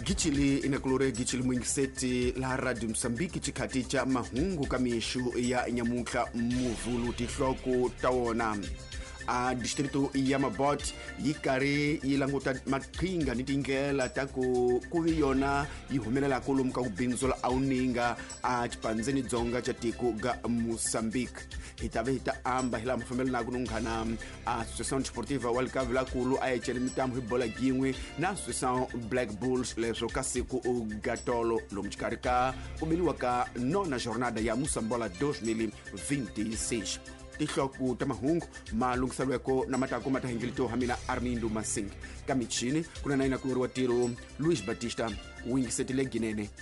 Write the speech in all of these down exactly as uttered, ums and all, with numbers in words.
gichili inakulore gichili mwingiseti la Radio Msambiki chikati cha mahungu kamishu ya nyamuka muvulu tihloko tawona. A distrito ya Mabot yikari yilanguta maqhinga ni tingela ta ku kuviyona yihumelela kulumka kubinzula auninga a chipanzeni dzonga cha tiko ga Mozambique. Hitave hita amba hila mfamela na kunungana Association Sportiva Walkavila kulu ayechele mitamu hibola gingwe na Association Black Bulls leso kasiku gatolo lomchikarika umiliwa ka nona jornada ya Musambola dois mil e vinte e seis. Tihloko tamahungu malungiselweko na matako matahingilito hamina Armindo Masing. Kamichini kuna naina kulori watiro Luis Batista wingisetile ginene.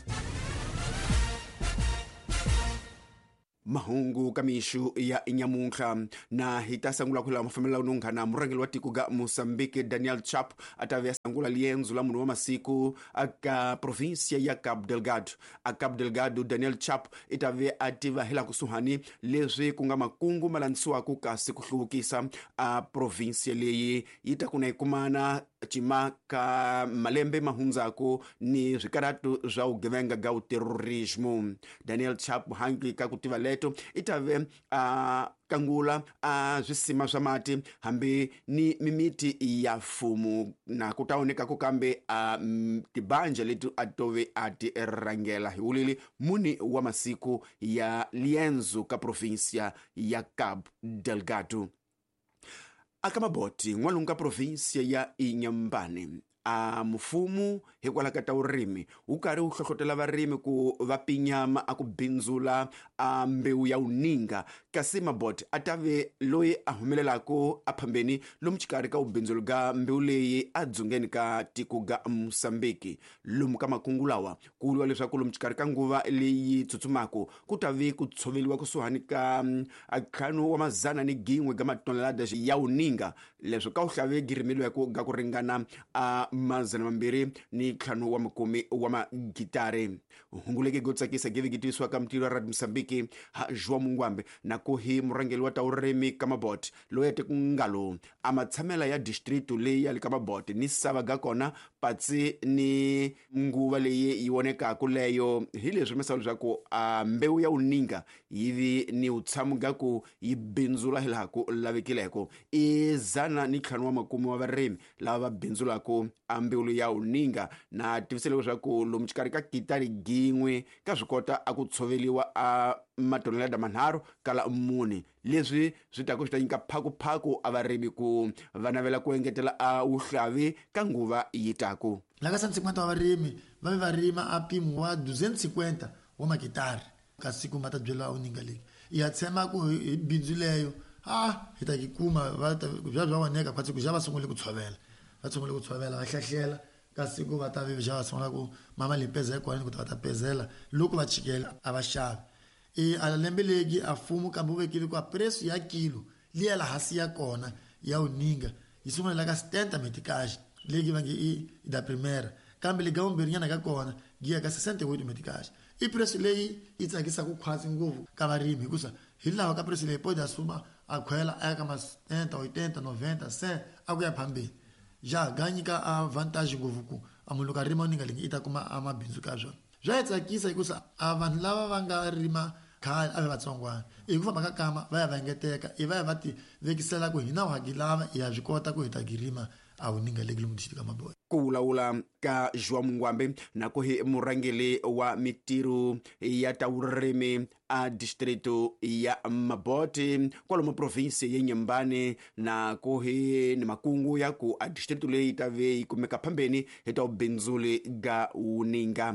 Mahungu kamishu ya inyamunkha na hita sangula kula mafamela ununga na murangeli watiko ga Mozambique Daniel Chap atavya sangula lienzu la munu wa masiku aka provincia ya Cabo Delgado. A Cabo Delgado Daniel Chap itavya ativa hela kusuhani lezi kunga makungu malansuwa kukasi kuhlukisa a provincia leye ita kuna ikumana chimaka malembe mahunzako ni rikaratu za ugevenga ga uterorismo. Daniel Chap hangi kakutiva leto itave uh, kangula a uh, zwisima zamati hambi ni mimiti ya fumu na kutaoneka kukambe a uh, tibanja letu atove ati rangela hiulili muni wa masiku ya lienzo ka provincia ya Cabo Delgado. Akamaboti ngwalunga provincia ya Inyambane a mufumu hikwala kata urimi ukari uhlohlotela varimi ku vapinyama akubinzula a mbeu ya uninga kasi Mabot atave loyi ahumelelako aphambeni lomchikari ka ubinzulu ga mbeu leyi adzungeni ka tiko ga Mozambique lomu ka makungulawa kuliwa leswaku lomchikari ka nguva leyi tsutsumako kutavi kutshoveliwa kusuhani ka akhanu wa mazana ni gingwe ga matonelada ya uninga leswo ka uhlave girimilweko ga kuringana a mazana mambiri ni khano wa makumi wa magitare. Hunguleke gotsakisa give gitiswa ka mtiro Radio Msambiki ha Joa Mungwambe na kohi murangeli wa tauremi Kamabot loyete kungalo amatsamela ya distrito le ya Kamabot ni sava ga kona patsi ni nguva leye yioneka kuleyo hile zimesalo zako a mbeu ya uninga hivi ni utsamu gako yibinzula hilako lavekileko izana ni khano wa makumi wa varemi lava binzula ko ambulu ya uninga na tivisele zako lomchikari ka kitari gingwe ka zwikota akutshoveliwa a matonelada manharu kala muni leswi switako switanyika phaku phaku avarimi ku vanavela ku engetela a uhlavi ka nguva yitako. Laka cento e cinquenta wa varimi va varima a pimo wa duzentos e cinquenta wa makitari ka siku mata byela uninga leyi ya tsema ku bindzu leyo ah hita kikuma va bya bya waneka kwatsi ku java sungule ku tshovela va sungule ku tshovela va hlahlela kasi ku va ta vi java sungula ku mama lipeza ekwani ku ta ta pezela loko va chikela avashavi e alembe legi afumu kambe vekile ku a preço ya kilo liela hasi ya kona ya uninga yisungula ka setenta metikash legi vangi i da primeira kambe le gaumberiana ka kona gia ka sessenta e oito metikash i preço leyi itsakisa ku khwatsi nguvu ka varimi hikusa hilawa ka preço leyi pode asuma akhwela aka ma setenta oitenta noventa cem akuya phambeni ja ganyika a vantagem nguvu ku amuluka rima uninga lingi ita kuma amabinzu ka zwona zwa itsakisa hikusa avanhu lava va nga rima khale ave vatsongwana i ku famba ka kama va ya va engeteka i va ya va ti vekisela ku hina wagilava ya swi kota ku hita girima a uninga legi lomu distrito ka Mabot. Kuulaula ka Joa Mungwambe na kohi murangeli wa mitiru ya taurimi a distrito ya Mabot kwalomu provinsia ya Nyambane na kohi ni makungu yaku a distrito le itave ikumeka phambeni hita ubinzuli ga uninga.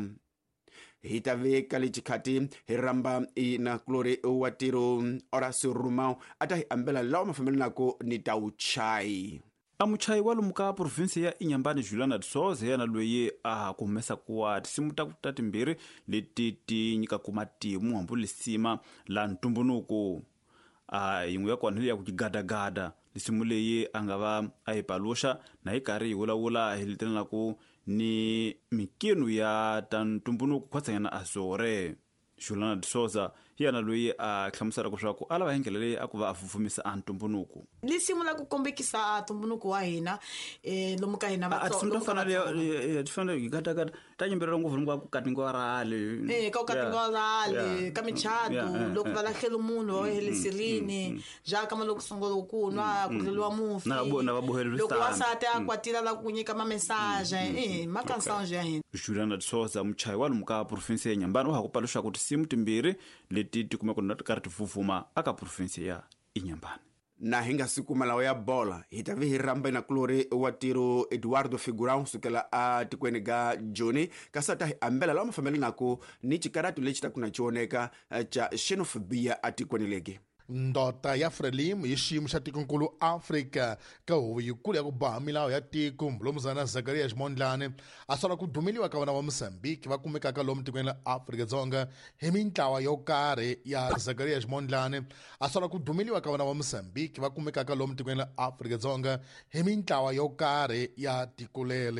Hitave kalichikati hiramba ina klore watiro Horacio Rumau atahi ambela lao mafamili nako ni tauchai. Amuchai walu muka provinsia ya Inyambane Juliana Tsoze yana lweye aha kumesa kuwa tisimuta kutati mbiri lititi nyika kumati muambuli sima la ntumbunuku. Ah, yungu ya kwa nili ya kujigada-gada lisimuleye angava aipalusha na hikari wula wula hilitena laku ni mikinu ya tantumbunuku kwa tsangana azore. Juliana Tsoze hi yana loyi a hlamusaka leswaku a lava hi ndlela leyi a ku va a vuvumisa a ntumbuluko lisimu la ku kombekisa ntumbuluko wa hina eh lomu ka hina vafanele fanele hi katakata ta yimbelela ngopfu lomu ka ku katingiwa rale eh ka ku katingiwa rale ka michado loko va lahlela munhu wa helisirini jaka maloko sungula ku nwa ku dleliwa mufi loko wasati a kwatila la ku nyika ma message eh ma kansanje ya hina Juliana Tsoza muchayi wa lomu ka province ya Nyambani wa hakupala leswaku tinsimu timbirhi leti ti kumeka na ti karhi ti vuvuma aka province ya Inyambani. Na hi nga siku malawa ya bola hi ta vi hi ramba na kulori wa tiro Eduardo Figurão sukela a tikweni ga Joni kasi ta hi ambela lawa mafambele nako ni chikaratu lexi ta kuna chioneka cha xenofobia a tikweni legi. Ndota ya Frelimo hi xiyimo xa tikonkulu Afrika ka huvo yikulu ya ku baha milawu ya tiko Mblomzana Zacarias Mondlane a sola ku dumeliwa ka vana va Mozambique va kumekaka lomu tikweni la Afrika-Dzonga hi mintlawa yo karhi ya Zacarias Mondlane a sola ku dumeliwa ka vana va Mozambique va kumekaka lomu tikweni la Afrika-Dzonga hi mintlawa yo karhi ya tiko lele.